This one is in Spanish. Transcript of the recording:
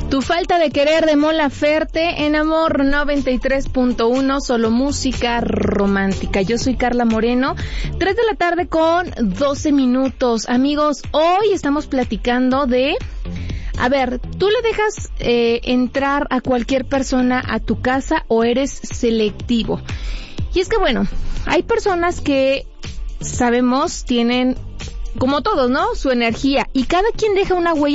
Tu falta de querer de Mon Laferte en Amor 93.1, solo música romántica. Yo soy Carla Moreno, 3 de la tarde con 12 minutos. Amigos, hoy estamos platicando de... A ver, ¿tú le dejas entrar a cualquier persona a tu casa o eres selectivo? Y es que bueno, hay personas que sabemos tienen, como todos, ¿no?, su energía, y cada quien deja una huella